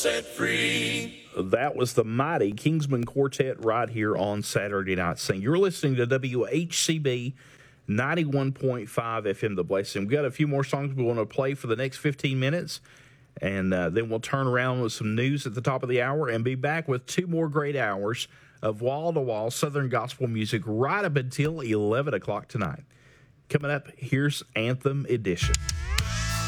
set free. That was the mighty Kingsman Quartet right here on Saturday Night Sing. You're listening to WHCB 91.5 FM, The Blessing. We've got a few more songs we want to play for the next 15 minutes, and then we'll turn around with some news at the top of the hour and be back with 2 more great hours of wall-to-wall Southern gospel music right up until 11 o'clock tonight. Coming up, here's Anthem Edition.